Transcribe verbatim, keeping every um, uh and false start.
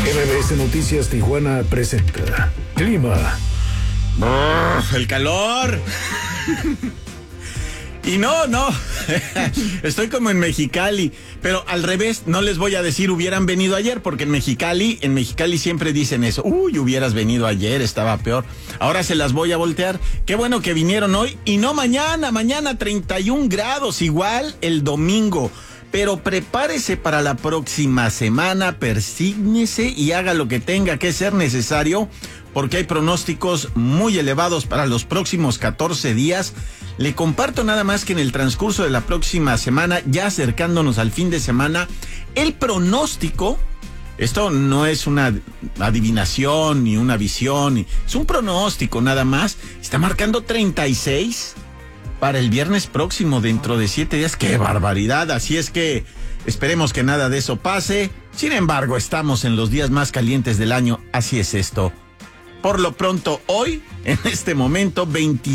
R B S Noticias Tijuana presenta Clima. El calor. Y no, no, estoy como en Mexicali, pero al revés, no les voy a decir hubieran venido ayer, porque en Mexicali, en Mexicali siempre dicen eso, uy, hubieras venido ayer, estaba peor. Ahora se las voy a voltear, qué bueno que vinieron hoy y no mañana, mañana treinta y un grados, igual el domingo. Pero prepárese para la próxima semana, persígnese y haga lo que tenga que ser necesario, porque hay pronósticos muy elevados para los próximos catorce días. Le comparto nada más que en el transcurso de la próxima semana, ya acercándonos al fin de semana, el pronóstico, esto no es una adivinación ni una visión, es un pronóstico nada más, está marcando treinta y seis para el viernes próximo, dentro de siete días. ¡Qué barbaridad! Así es que esperemos que nada de eso pase. Sin embargo, estamos en los días más calientes del año, así es esto. Por lo pronto, hoy, en este momento, veinte